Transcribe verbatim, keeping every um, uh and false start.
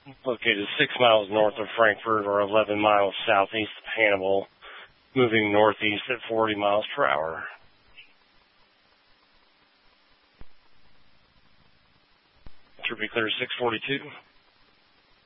located six miles north of Frankfort or eleven miles southeast of Hannibal, moving northeast at forty miles per hour. Trooper clear six forty-two.